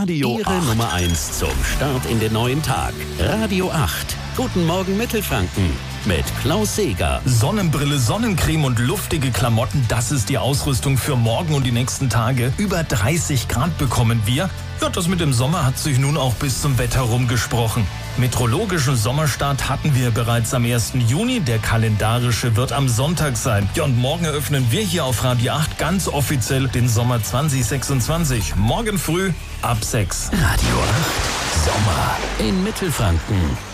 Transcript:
Radio Ihre 8. Nummer 1 zum Start in den neuen Tag. Radio 8. Guten Morgen Mittelfranken mit Klaus Seeger. Sonnenbrille, Sonnencreme und luftige Klamotten, das ist die Ausrüstung für morgen und die nächsten Tage. Über 30 Grad bekommen wir. Ja, das mit dem Sommer hat sich nun auch bis zum Wetter rumgesprochen. Meteorologischen Sommerstart hatten wir bereits am 1. Juni. Der kalendarische wird am Sonntag sein. Ja, und morgen eröffnen wir hier auf Radio 8 ganz offiziell den Sommer 2026. Morgen früh ab 6. Radio 8. Sommer in Mittelfranken.